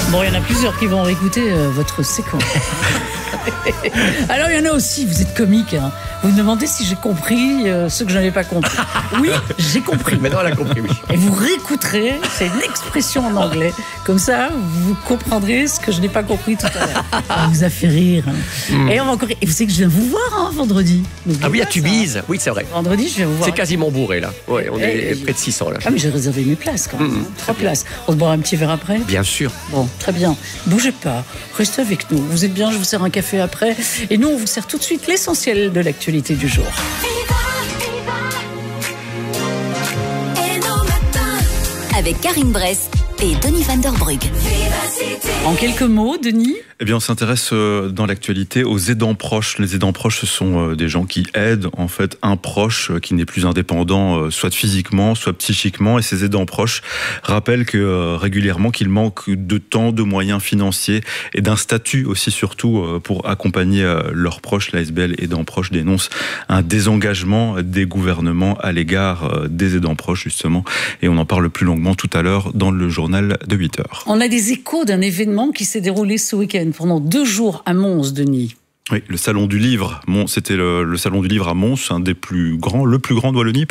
Bon, il y en a plusieurs qui vont réécouter votre séquence. Alors, il y en a aussi, vous êtes comique. Hein. Vous me demandez si j'ai compris ce que je n'avais pas compris. Oui, j'ai compris. Maintenant, elle a compris, oui. Et vous réécouterez, c'est une expression en anglais. Comme ça, vous comprendrez ce que je n'ai pas compris tout à l'heure. Ça vous a fait rire. Et, on va encore... Et vous savez que je viens vous voir vendredi. Ah oui, à Tubize. Oui, c'est vrai. Vendredi, je viens vous voir. C'est quasiment bourré, là. Ouais, on est près de 600, là. Ah, mais j'ai réservé mes places, quand même. 3 places. On se boira un petit verre après? Bien sûr. Bon, très bien. Bougez pas. Restez avec nous. Vous êtes bien, je vous sers un café après. Et nous, on vous sert tout de suite l'essentiel de l'actualité du jour. Avec Karine Bress et Denis Van der Brugge. En quelques mots, Denis? Eh bien, on s'intéresse dans l'actualité aux aidants proches. Les aidants proches, ce sont des gens qui aident en fait un proche qui n'est plus indépendant, soit physiquement, soit psychiquement. Et ces aidants proches rappellent que régulièrement qu'il manque de temps, de moyens financiers et d'un statut aussi surtout pour accompagner leurs proches. L'ASBL Aidants Proches dénonce un désengagement des gouvernements à l'égard des aidants proches justement. Et on en parle plus longuement tout à l'heure dans le journal de 8h. On a des échos d'un événement qui s'est déroulé ce week-end pendant 2 jours à Mons, Denis. Oui, le Salon du Livre. C'était le Salon du Livre à Mons, un des plus grands, le plus grand de Wallonie.